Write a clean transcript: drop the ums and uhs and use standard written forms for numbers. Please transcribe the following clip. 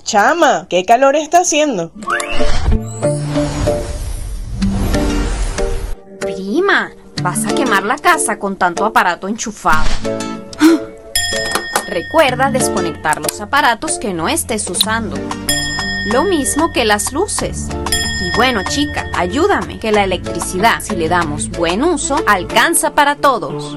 Chama, ¿qué calor está haciendo? Prima, vas a quemar la casa con tanto aparato enchufado. Recuerda desconectar los aparatos que no estés usando. Lo mismo que las luces. Y bueno, chica, ayúdame, que la electricidad, si le damos buen uso, alcanza para todos.